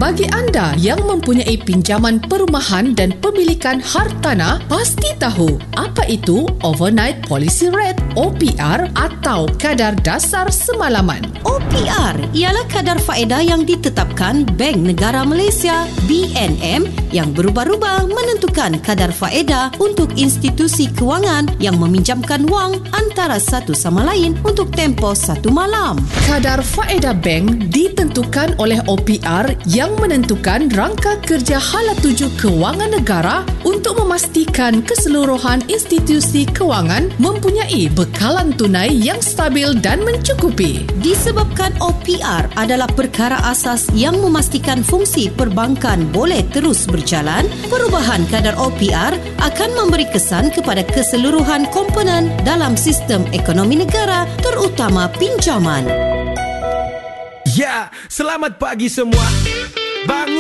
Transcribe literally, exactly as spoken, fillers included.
Bagi anda yang mempunyai pinjaman perumahan dan pemilikan hartanah, pasti tahu apa itu Overnight Policy Rate O P R atau kadar dasar semalaman. O P R ialah kadar faedah yang ditetapkan Bank Negara Malaysia B N M yang berubah-ubah menentukan kadar faedah untuk institusi kewangan yang meminjamkan wang antara satu sama lain untuk tempoh satu malam. Kadar faedah bank ditentukan oleh O P R yang menentukan rangka kerja hala tuju kewangan negara untuk memastikan keseluruhan institusi kewangan mempunyai bekalan tunai yang stabil dan mencukupi. Disebabkan O P R adalah perkara asas yang memastikan fungsi perbankan boleh terus berjalan, perubahan kadar O P R akan memberi kesan kepada keseluruhan komponen dalam sistem ekonomi negara, terutama pinjaman. Ya, selamat pagi semua. Bangun